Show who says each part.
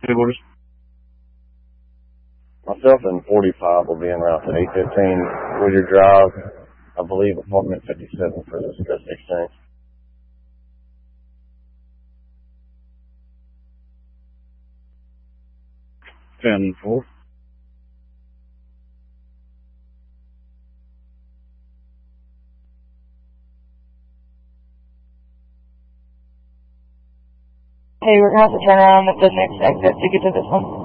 Speaker 1: Headquarters.
Speaker 2: Myself and 45 will be en route to 815 Whittier Drive, I believe apartment 57 for the stress exchange.
Speaker 1: Ten four.
Speaker 3: Hey, we're going to have to turn around at the next exit to get to this one.